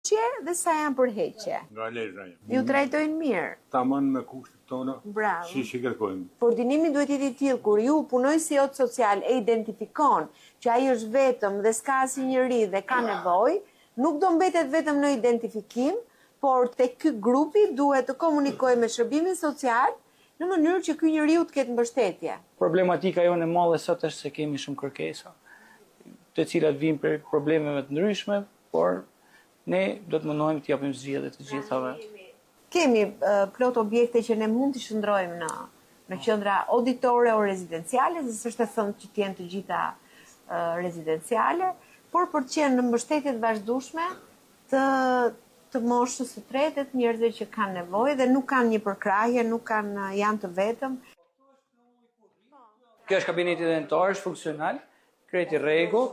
Dhe sa janë për heqje? Nga lezha janë. Ju trajtojnë mirë. Tamam me kushtet tona, Bravo. si kërkojmë. Koordinimi duhet jetë i tillë kur ju punojësiot social e identifikon që ai është vetëm dhe s'ka asnjë njeri dhe ka nevojë, nuk do mbetet vetëm në identifikim, por tek ky grupi duhet të komunikojë me shërbimin social në mënyrë që ky njeriu të ketë mbështetje. Problematika jonë e madhe sot është se kemi shumë kërkesa, të cilat vijnë për problemeve të ndryshme, por ne do të mundohemi të japim zgjedhje të gjithave. Kemi plot objekte që ne mund të shndrojmë në qendra auditore o rezidenciale, se s'është e thënë që të jenë të gjitha rezidenciale, por për të qenë në mbështetje të vazhdueshme të moshës së tretë, të njerëzve që kanë nevojë dhe nuk kanë një përkrahje, janë të vetëm. Kjo është kabineti dentar, është funksional, kreti rregull.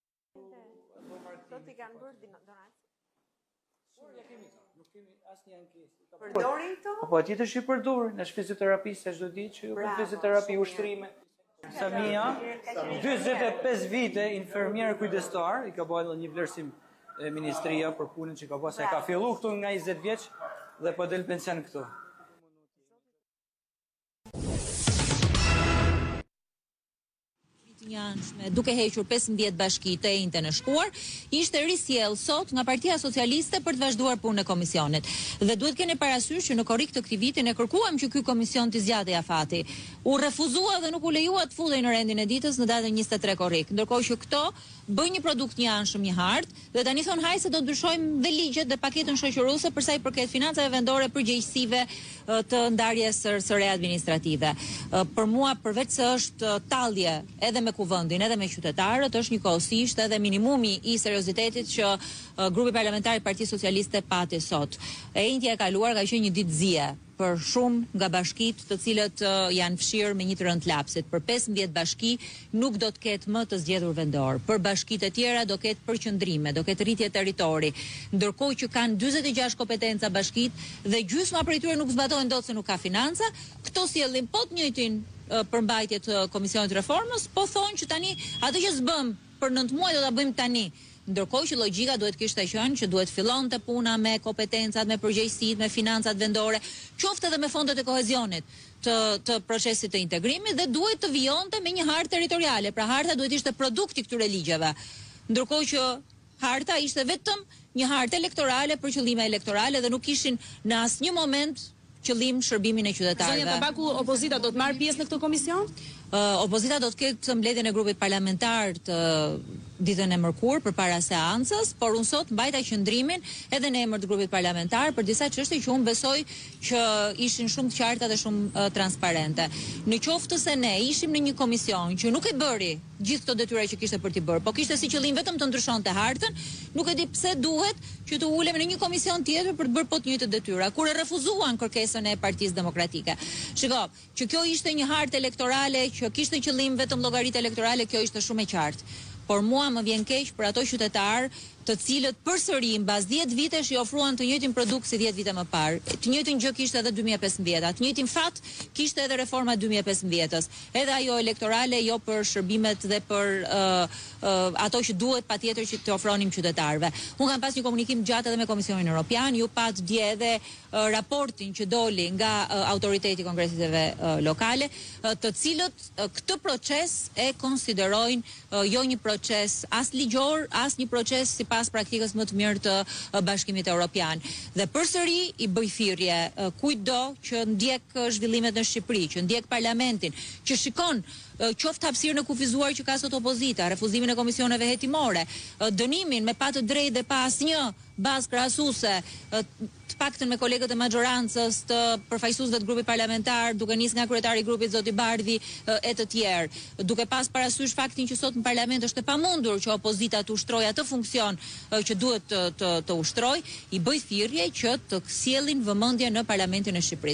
Përdorin këto? Po atjetër që i përdorin, në fizioterapi se çdo ditë që ju bën fizioterapi ushtrime. Samia, 45 vite infermier kujdestar, i ka bërë një vlerësim e ministria për punën që ka bërë, se ka fillu këtu nga 20 vjeç dhe po del pension këtu. Duke hequr 15 bashki të enjte në shkuar, ishte risjell sot nga Partia Socialiste për të vazhduar punën e komisionit. Dhe duhet keni parasysh që në korrik të këtij viti ne kërkuam që ky komision të zgjatej afati. U refuzua dhe nuk u lejua të futej në rendin e ditës në datën 23 korrik. Ndërkohë që këto bëjnë një produkt një anshëm, një hartë, dhe tani thon haj se do të ndryshojmë dhe ligjet dhe paketën shoqëruese për sa i përket financave vendore, përgjegjësive të ndarjes së re administrative. Për mua, përveç se është tallje edhe me kuvendin, edhe me qytetarët, është njëkohësisht edhe minimumi i seriozitetit që grupi parlamentar i Partisë Socialiste pati sot. E njëjtja e kaluar ka qenë një ditë zie për shumë nga bashkitë të cilët janë fshirë me një të rënd lapsit. Për 15 bashki nuk do të ketë më të zgjedhur vendor. Për bashkitë e tjera do ketë përqendrime, do ketë rritje territori, ndërkohë që kanë 46 kompetenca bashkitë dhe gjysma prej tyre nuk zbatojnë dot se nuk ka financa. Këto sjellin po të njëjtin përmbajtje të Komisionit të Reformës, po thonë që tani atë që s'bëm për 9 muaj do ta bëjmë tani. Ndërkohë që logjika duhet kishte qenë që duhet fillonte puna me kompetencat, me përgjegjësitë, me financat vendore, qoftë edhe me fondet e kohezionit të procesit të integrimit dhe duhet të vijonte me një hartë territoriale. Pra harta duhet ishte produkti këtyre ligjeve. Ndërkohë që harta ishte vetëm një hartë elektorale për qëllime elektorale dhe nuk kishin në asnjë moment qëllim shërbimin e qytetarëve. Zonja Tabaku, opozita do të marrë pjesë në këtë komision? Opozita do të ketë mbledhjen e grupit parlamentar të ditën e mërkurë përpara seancës, por unë sot mbajta qëndrimin edhe në emër të grupit parlamentar për disa çështje që unë besoj që ishin shumë të qarta dhe shumë transparente. Në qoftë se ne ishim në një komision që nuk e bëri gjithë këto detyra që kishte për t'i bërë, po kishte si qëllim vetëm të ndryshonte hartën, nuk e di pse duhet që të ulem në një komision tjetër për të bërë po të njëjtë detyra, kur e refuzuan kërkesën e Partisë Demokratike. Shiko, që kjo ishte një hartë elektorale që kishte qëllim vetëm llogaritë elektorale, kjo ishte shumë e qartë. Por mua më vjen keq për ato qytetarë të cilët përsëri mbas 10 vitesh i ofruan të njëjtin produkt si 10 vite më parë. Të njëjtin gjë kishte edhe 2015-a, të njëjtin fat kishte edhe reforma 2015-s. Edhe ajo elektorale, jo për shërbimet dhe për ato që duhet patjetër që të ofronim qytetarëve. Unë kam pas një komunikim gjatë edhe me Komisionin Evropian, ju pat dje edhe raportin që doli nga autoriteti kongresiteve lokale, të cilët këtë proces e konsiderojnë jo një proces as ligjor, as një proces sipas praktikës më të mirë të Bashkimit Evropian. Dhe përsëri i bëj thirrje kujtdo që ndjek zhvillimet në Shqipëri, që ndjek parlamentin, që shikon qoftë hapësirën e kufizuar që ka sot opozita, refuzimin e komisioneve hetimore, dënimin me pa të drejtë dhe pa asnjë bazë krahasuese, të paktën me kolegët e majorancës, të përfaqësuesve të grupit parlamentar, duke nis nga kryetari i grupit zoti Bardhi e të tjerë, duke pas parasysh faktin që sot në parlament është e pamundur që opozita të ushtrojë atë funksion që duhet të ushtrojë, i bëj thirrje që të sjellin vëmendje në parlamentin e Shqipërisë.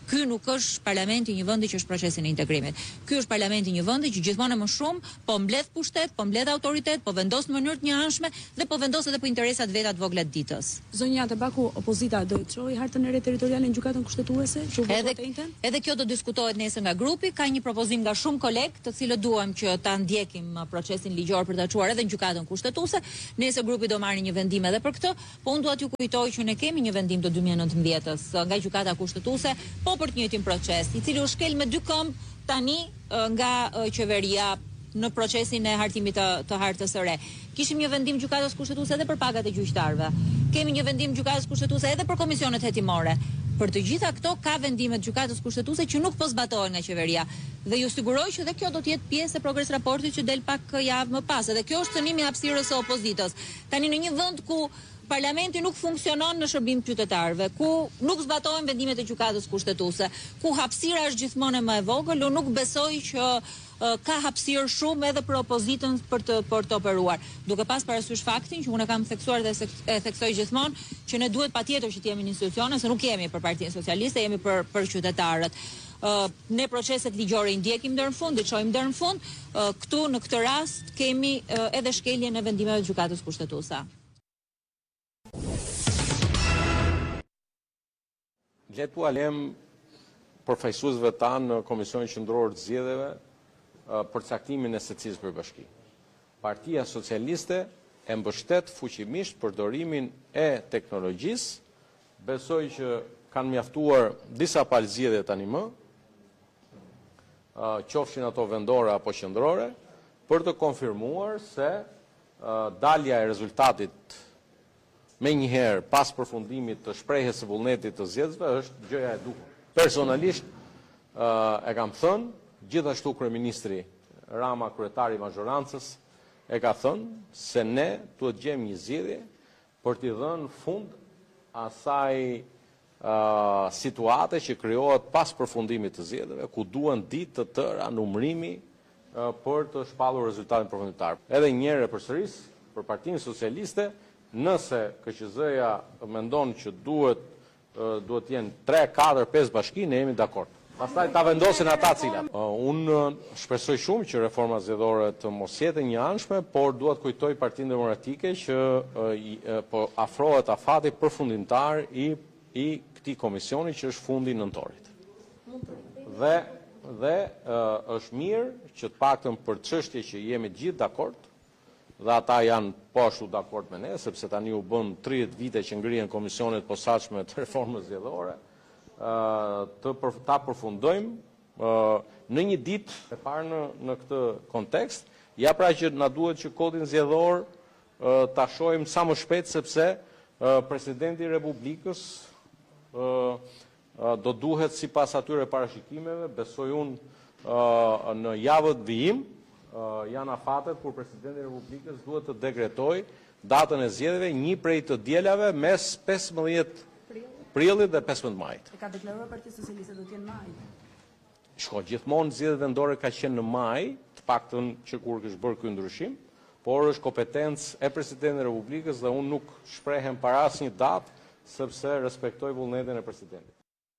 Ky nuk është parlamenti një vendi që është procesin e integrimit. Ky është parlamenti një vendi që gjithmonë më shumë po mbledh pushtet, po mbledh autoritet, po vendos në mënyrë të njëanshme dhe po vendos edhe për interesat veta të vogla të ditës. Zonja Tebaku, opozita do të çojë hartën e re territoriale në gjykatën kushtetuese, që u votua të njëjtën? Edhe kjo do diskutohet nesër nga grupi, ka një propozim nga shumë kolegë, të cilët duam që ta ndjekim procesin ligjor për ta çuar edhe në gjykatën kushtetuese. Nesër grupi do marrë një vendim edhe për këtë, po unë dua t'ju kujtoj që ne kemi një vendim të 2019-s nga gjykata kushtetuese, po për të njëjtin proces, i cili u shkel me dy këmbë tani nga qeveria në procesin e hartimit të hartës së re. Kishim një vendim gjykatës kushtetuese edhe për pagat e gjyqtarëve. Kemi një vendim gjykatës kushtetuese edhe për komisionet hetimore. Për të gjitha këto ka vendimet gjykatës kushtetuese që nuk po zbatohen nga qeveria. Dhe ju siguroj që dhe kjo do të jetë pjesë e progres raportit që del pak javë më pas. Dhe kjo është cënimi i hapësirës së opozitës. Tani në një vend ku parlamenti nuk funksionon në shërbim qytetarëve, ku nuk zbatohen vendimet e gjykatës kushtetuese, ku hapësira është gjithmonë më e vogël, unë nuk besoj që ka hapësirë shumë edhe për opozitën për të operuar. Duke pas parasysh faktin që unë kam theksuar dhe e theksoj gjithmonë që ne duhet patjetër që të jemi një institucione, se nuk jemi për Partinë Socialiste, jemi për qytetarët. Ne proceset ligjore i ndjekim deri në fund, i çojmë deri në fund. Këtu në këtë rast kemi edhe shkeljen e vendimeve të gjykatës kushtetuese. Le t'u alem përfaqësuesve tanë në Komisionin Qendror të Zgjedhjeve për caktimin e secilës përbashki. Partia Socialiste e mbështet fuqimisht përdorimin e teknologjisë. Besoj që kanë mjaftuar disa palë zgjedhje tani më, qofshin ato vendore apo qendrore, për të konfirmuar se dalja e rezultatit me njëherë pas përfundimit të shprehjes së vullnetit të zgjedhësve është gjëja e duhur. Personalisht e kam thënë, gjithashtu kryeministri Rama, kryetari i majorancës, e ka thënë se ne duhet gjejmë një zgjidhje për t'i dhënë fund asaj situate që krijohet pas përfundimit të zgjedhjeve, ku duhen ditë të tëra numërimi për të shpallur rezultatin përfundimtar. Edhe një herë përsëris për Partinë Socialiste, nëse KQZ-ja mendon që duhet jenë 3, 4, 5 bashki, ne jemi dakord. Pastaj ta vendosin ata cilat. Unë shpresoj shumë që reforma zgjedhore të mos jetë një anshme, por duhet kujtoj Partinë Demokratike që po afrohet afati përfundimtar i këtij komisioni që është fundi i nëntorit. Dhe është mirë që të paktën për çështje që jemi gjithë dakord, dhe ata janë po ashtu dakord me ne, sepse tani u bën 30 vite që ngrihen komisionet posaçme të reformës zgjedhore, ta përfundojmë në një ditë e parë në këtë kontekst, ja pra që na duhet që kodin zgjedhor ta shohim sa më shpejt, sepse presidenti i Republikës do duhet sipas atyre parashikimeve, besoj unë në javët vijim, janë afatet kur presidenti i Republikës duhet të dekretoj datën e zgjedhjeve, një prej të dielave mes 15 prillit dhe 15 majit. E ka deklaruar Partia Socialiste do të jenë maj. Shko, gjithmonë zgjedhjet vendore ka qenë në maj, të paktën që kur kështë bërë ky ndryshim, por është kompetencë e presidentit e Republikës dhe unë nuk shprehem para asnjë datë, sepse respektoj vullnetin e presidentit.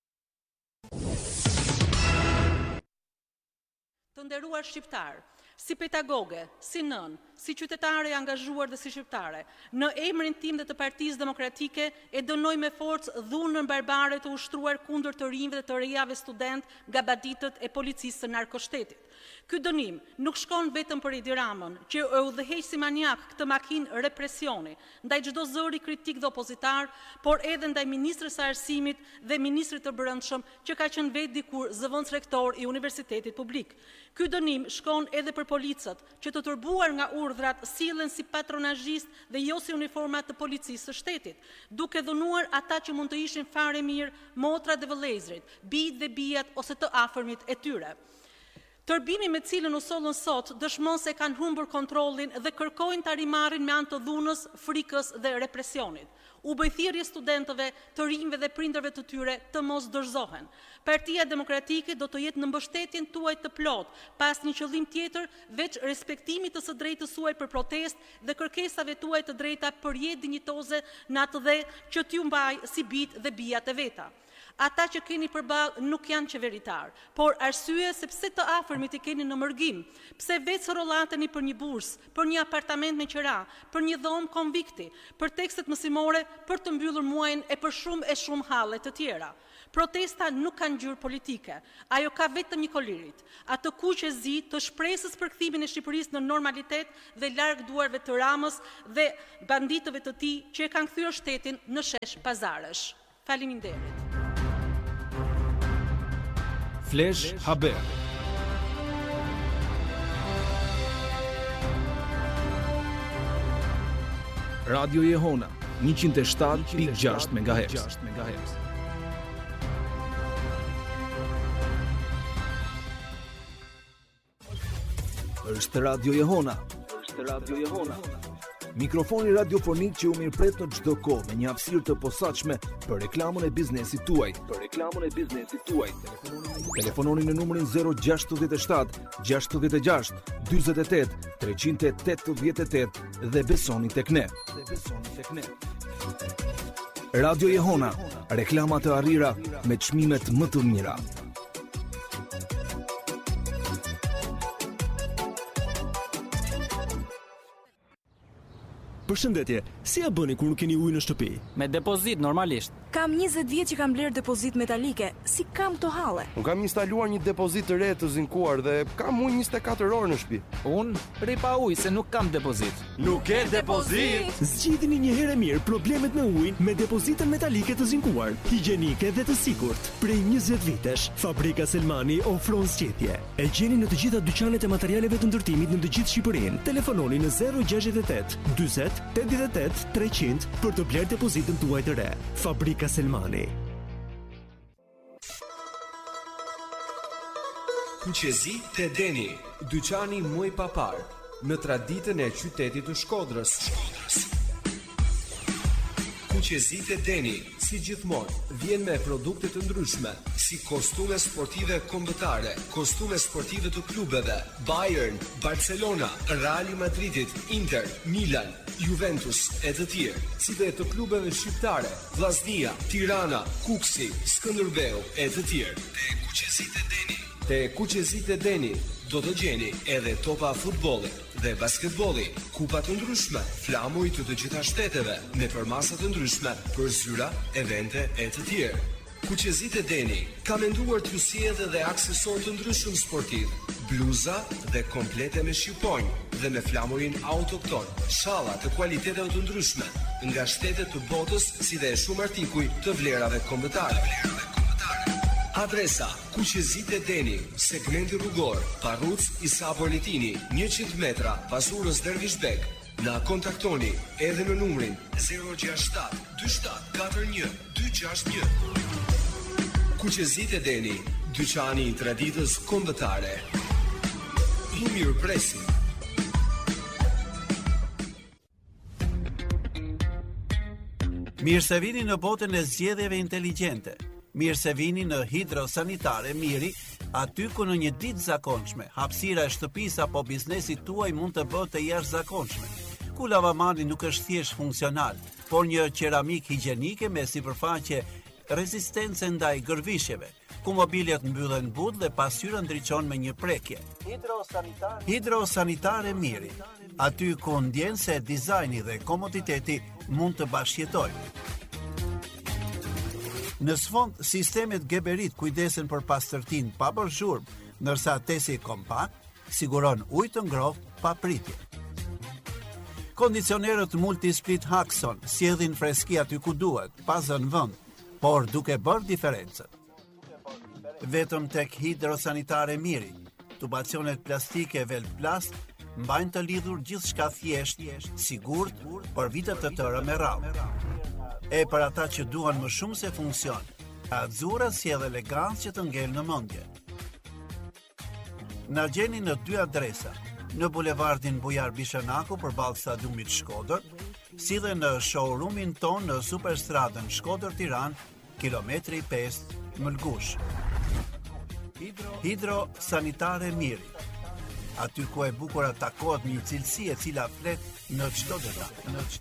Të nderuar shqiptar, si pedagoge, si nën, si qytetare e angazhuar dhe si shqiptare, në emrin tim dhe të Partisë Demokratike e dënoj me forcë dhunën barbare të ushtruar kundër të rinjve dhe të rejave student nga baditët e policisë së narkoshtetit. Ky dënim nuk shkon vetëm për Edi Ramën, që e udhëheq si maniak këtë makinë represioni, ndaj çdo zëri kritik dhe opozitar, por edhe ndaj ministrës së Arsimit dhe ministrit të Brendshëm, që ka qenë vetë dikur zëvendës rektor i Universitetit Publik. Ky dënim shkon edhe për policët, që të turbuar nga urdhrat sillen si patronazhist dhe jo si uniformat të policisë së shtetit, duke dhunuar ata që mund të ishin fare mirë, motrat dhe vëllezërit, bijtë dhe bijat ose të afërmit e tyre. Tërbimi me cilën u sollën sot dëshmon se kanë humbur kontrollin dhe kërkojnë ta rimarrin me anë të dhunës, frikës dhe represionit. U bë thirrje studentëve, të rinjve dhe prindërve të tyre të mos dorëzohen. Partia Demokratike do të jetë në mbështetjen tuaj të plot, pas një qëllim tjetër veç respektimit të së drejtës suaj për protestë dhe kërkesave tuaj të drejta për jetë dinjitoze në atë dhe që t'ju mbaj si bijtë dhe bijat e veta. ata që keni përballë nuk janë qeveritar, por arsye sepse të afërmit i keni në mërgim, pse vetë sorollateni për një bursë, për një apartament me qira, për një dhomë konvikti, për tekstet mësimore, për të mbyllur muajin e për shumë halle të tjera. Protesta nuk kanë ngjyrë politike, ajo ka vetëm një kolirit, atë kuq e zi të shpresës për kthimin e Shqipërisë në normalitet dhe larg duarve të Ramës dhe banditëve të tij që e kanë kthyer shtetin në shesh pazarësh. Faleminderit. Flash Haber. Radio Jehona 107.6 MHz. Është Radio Jehona. Mikrofoni radiofonik që u mirëpret në çdo kohë me një hapësirë të posaçme për reklamën e biznesit tuaj. Telefononi në numrin 067 66 48 388 dhe besoni tek ne. Radio Jehona, reklama të arrira me çmimet më të mira. Përshëndetje, si ja bëni kur nuk keni ujë në shtëpi? Me depozit normalisht. Kam 20 vjet që kam bler depozit metalike. Si kam këto halle? Unë kam instaluar një depozit të re të zinkuar dhe kam ujë 24 orë në shtëpi. Unë rri pa ujë se nuk kam depozit. Nuk ke depozit? Zgjidhni një herë mirë problemet me ujin me depozitën metalike të zinkuar, higjienike dhe të sigurt. Prej 20 vitesh, Fabrika Selmani ofron zgjedhje. E gjeni në të gjitha dyqanet e materialeve të ndërtimit në të gjithë Shqipërinë. Telefononi në 068 40 88 300 për të bler depozitën tuaj të re. Fabrika Selmani. Kuqezi te Deni, dyqani muj papar, në traditën e qytetit të Shkodrës. Kuqezi te Deni, si gjithmonë, vjen me produkte të ndryshme, si kostume sportive kombëtare, kostume sportive të klubeve, Bayern, Barcelona, Real Madridit, Inter, Milan, Juventus e të tjerë, si dhe të klubeve shqiptare, Vllaznia, Tirana, Kuksi, Skënderbeu e të tjerë. Te Kuqezit e Deni do të gjeni edhe topa futbolli dhe basketbolli, kupa të ndryshme, flamuj të gjitha shteteve, me përmasa të ndryshme për zyra, evente e të tjerë. Kuqezit e Deni ka menduar t'ju sjellë dhe aksesor të ndryshëm sportiv, bluza dhe komplete me shqiponjë dhe me flamurin autokton, shalla të kualiteteve të ndryshme, nga shtetet të botës si dhe shumë artikuj të vlerave kombëtare. Adresa: Kuqezit e Deni, segmenti rrugor, Parruc Isa Poletini, 100 metra, Pasurës Dervishbek. Na kontaktoni edhe në numrin 067 27 41 261. Kuqezit e Deni, dyqani i traditës kombëtare. I mirëpresim. Mirë se vini në botën e zgjedhjeve inteligjente. Mirë se vini në Hidrosanitare Miri, aty ku në një ditë zakonshme, hapësira e shtëpisë apo biznesit tuaj mund të bëhet e jashtëzakonshme. Ku lavamani nuk është thjesht funksional, por një qeramik higjienike me sipërfaqe rezistence ndaj gërvishjeve, ku mobiljet mbyllen but dhe pasqyra ndriçon me një prekje. Hidrosanitare Miri, aty ku ndjen se dizajni dhe komoditeti mund të bashkëjetojnë. Në sfond, sistemet Geberit kujdesen për pastërtinë pa bërë zhurmë, ndërsa tesi kompakt siguron ujë të ngrohtë pa pritje. Kondicionerët Multisplit Haxon sjellin freski aty ku duhet, pa zënë vend, por duke bërë diferencën. Vetëm tek Hidrosanitare Miri, tubacionet plastike Velplast mbajnë të lidhur gjithçka thjesht, sigurt për vite të tëra me radhë. E për ata që duan më shumë se funksion, Azzurra sjell elegancë që të ngel në mendje. Na gjeni në 2 adresa, në bulevardin Bujar Bishanaku përballë stadiumit Shkodër, si dhe në showroomin ton në Superstradën Shkodër-Tiranë, kilometri 5 Mëlgush. Hidrosanitare Miri, aty ku e bukur takohet një cilësi e cila flet në çdo detaj.